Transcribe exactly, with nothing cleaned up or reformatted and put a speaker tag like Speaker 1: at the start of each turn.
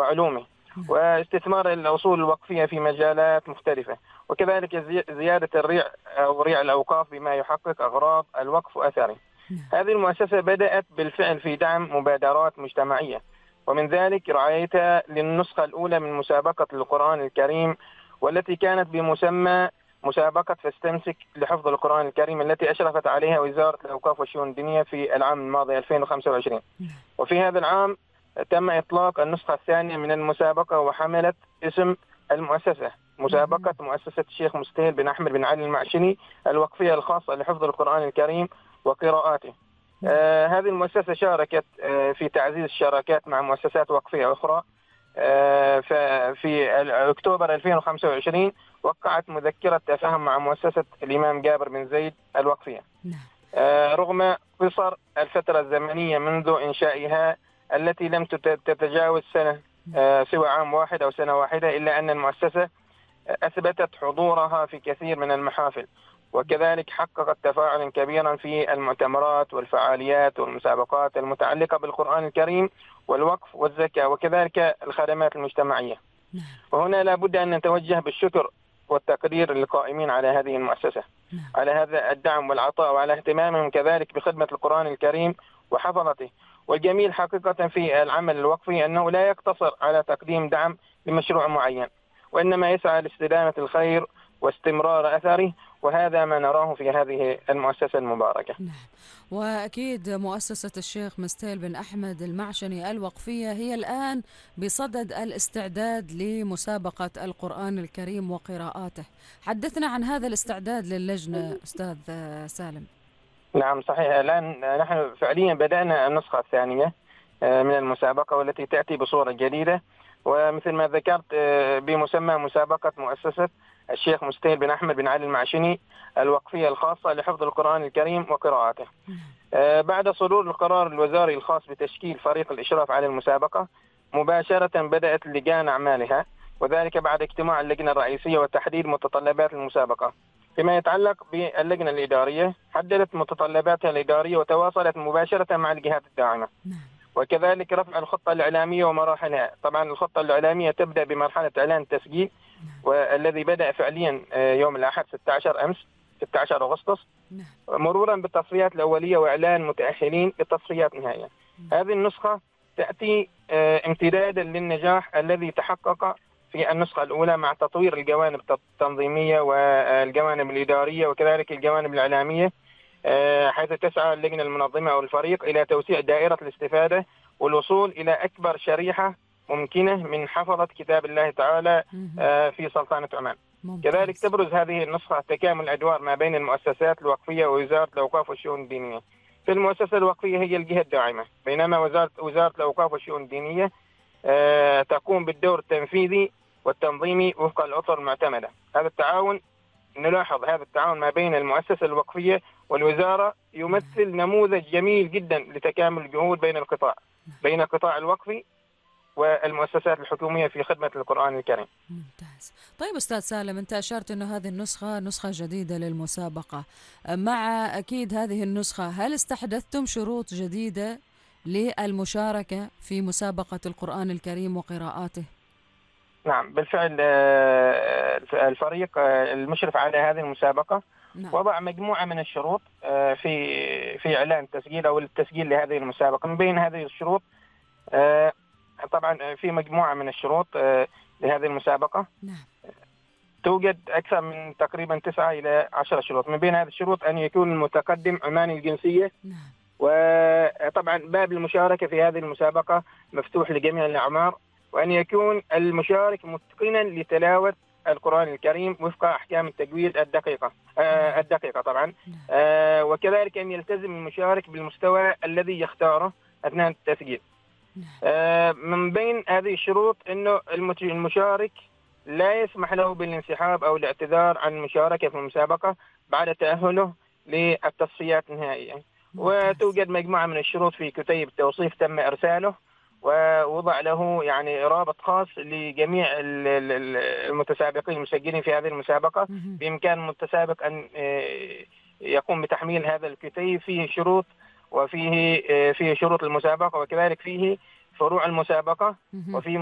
Speaker 1: وعلومه، واستثمار الأصول الوقفية في مجالات مختلفة، وكذلك زيادة الريع أو ريع الأوقاف بما يحقق أغراض الوقف وأثره. هذه المؤسسة بدأت بالفعل في دعم مبادرات مجتمعية، ومن ذلك رعايتها للنسخة الأولى من مسابقة القرآن الكريم، والتي كانت بمسمى مسابقة فاستمسك لحفظ القرآن الكريم، التي أشرفت عليها وزارة الأوقاف والشؤون الدينية في العام الماضي ألفين وخمسة وعشرين. وفي هذا العام تم إطلاق النسخة الثانية من المسابقة، وحملت اسم المؤسسة مسابقة مؤسسة الشيخ مستهل بن أحمد بن علي المعشني الوقفية الخاصة لحفظ القرآن الكريم وقراءاته. آه هذه المؤسسة شاركت آه في تعزيز الشراكات مع مؤسسات وقفية أخرى. آه في أكتوبر ألفين وخمسة وعشرين وقعت مذكرة تفاهم مع مؤسسة الإمام جابر بن زيد الوقفية. آه رغم قصر الفترة الزمنية منذ إنشائها التي لم تتجاوز سنة آه سوى عام واحد أو سنة واحدة، إلا أن المؤسسة أثبتت حضورها في كثير من المحافل، وكذلك حققت تفاعلا كبيرا في المؤتمرات والفعاليات والمسابقات المتعلقة بالقرآن الكريم والوقف والزكاة، وكذلك الخدمات المجتمعية. وهنا لا بد أن نتوجه بالشكر والتقدير للقائمين على هذه المؤسسة على هذا الدعم والعطاء، وعلى اهتمامهم كذلك بخدمة القرآن الكريم وحفظته. والجميل حقيقة في العمل الوقفي أنه لا يقتصر على تقديم دعم لمشروع معين، وإنما يسعى لاستدامة الخير واستمرار أثره، وهذا ما نراه في هذه المؤسسة المباركة.
Speaker 2: نعم. وأكيد مؤسسة الشيخ مستهل بن أحمد المعشني الوقفية هي الآن بصدد الاستعداد لمسابقة القرآن الكريم وقراءاته. حدثنا عن هذا الاستعداد للجنة أستاذ سالم.
Speaker 1: نعم صحيح، الآن نحن فعليا بدأنا النسخة الثانية من المسابقة، والتي تأتي بصورة جديدة، ومثل ما ذكرت بمسمى مسابقة مؤسسة الشيخ مستهل بن أحمد بن علي المعشني الوقفية الخاصة لحفظ القرآن الكريم وقراءاته. بعد صدور القرار الوزاري الخاص بتشكيل فريق الإشراف على المسابقة، مباشرة بدأت لجان أعمالها، وذلك بعد اجتماع اللجنة الرئيسية وتحديد متطلبات المسابقة. فيما يتعلق باللجنة الإدارية، حددت متطلباتها الإدارية وتواصلت مباشرة مع الجهات الداعمة، وكذلك رفع الخطة الإعلامية ومراحلها. طبعا الخطة الإعلامية تبدأ بمرحلة إعلان التسجيل، والذي بدأ فعليا يوم الأحد ستة عشر أمس ستة عشر أغسطس، مرورا بالتصفيات الأولية وإعلان متأهلين للتصفيات النهائية. هذه النسخة تأتي امتدادا للنجاح الذي تحقق في النسخة الأولى، مع تطوير الجوانب التنظيمية والجوانب الإدارية وكذلك الجوانب الإعلامية، حيث تسعى اللجنة المنظمة أو الفريق إلى توسيع دائرة الاستفادة والوصول إلى أكبر شريحة ممكنة من حفظة كتاب الله تعالى في سلطنة عمان. كذلك تبرز هذه النسخة تكامل الأدوار ما بين المؤسسات الوقفية ووزارة الأوقاف والشؤون الدينية. في المؤسسة الوقفية هي الجهة الداعمة، بينما وزارة وزارة الأوقاف والشؤون الدينية تقوم بالدور التنفيذي والتنظيمي وفق الأطر المعتمدة. هذا التعاون نلاحظ هذا التعاون ما بين المؤسسة الوقفية والوزارة يمثل نموذج جميل جدا لتكامل الجهود بين القطاع بين القطاع الوقفي والمؤسسات الحكومية في خدمة القرآن الكريم.
Speaker 2: ممتاز. طيب أستاذ سالم، أنت أشرت أنه هذه النسخة نسخة جديدة للمسابقة. مع أكيد هذه النسخة، هل استحدثتم شروط جديدة للمشاركة في مسابقة القرآن الكريم وقراءاته؟
Speaker 1: نعم بالفعل، الفريق المشرف على هذه المسابقة نعم. وضع مجموعة من الشروط في في إعلان التسجيل أو التسجيل لهذه المسابقة. من بين هذه الشروط طبعا في مجموعة من الشروط لهذه المسابقة نعم. توجد أكثر من تقريبا تسعة إلى عشرة شروط. من بين هذه الشروط أن يكون المتقدم عماني الجنسية نعم. وطبعا باب المشاركة في هذه المسابقة مفتوح لجميع الأعمار، وأن يكون المشارك متقنا لتلاوة القرآن الكريم وفق أحكام التجويد الدقيقة آه الدقيقة طبعا آه وكذلك أن يلتزم المشارك بالمستوى الذي يختاره أثناء التسجيل. آه من بين هذه الشروط أنه المشارك لا يسمح له بالانسحاب أو الاعتذار عن المشاركة في المسابقة بعد تأهله للتصفيات النهائية. وتوجد مجموعة من الشروط في كتيب التوصيف تم إرساله، ووضع له يعني رابط خاص لجميع المتسابقين المسجلين في هذه المسابقة. بإمكان المتسابق أن يقوم بتحميل هذا الكتيب، فيه شروط وفيه فيه شروط المسابقة، وكذلك فيه فروع المسابقة، وفيه